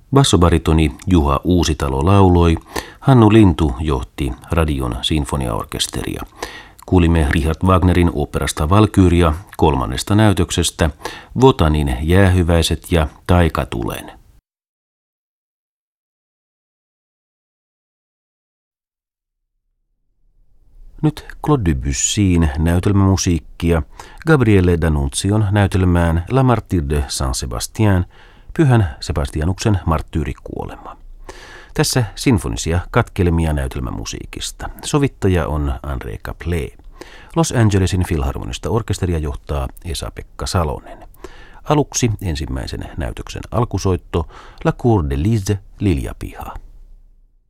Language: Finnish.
Bassobaritoni Juha Uusitalo lauloi, Hannu Lintu johti Radion sinfoniaorkesteria. Kuulimme Richard Wagnerin oopperasta Valkyria 3. näytöksestä, Wotanin Jäähyväiset ja Taikatulen. Nyt Claude Debussyin näytelmämusiikkia Gabriele D'Annunzion näytelmään La Martyre de Saint-Sébastien, Pyhän Sebastianuksen marttyyrikuolema. Tässä sinfonisia katkelmia näytelmämusiikista. Sovittaja on André Caplet. Los Angelesin Filharmonista orkesteria johtaa Esa-Pekka Salonen. Aluksi ensimmäisen näytöksen alkusoitto La Cour de Lise, Liljapiha.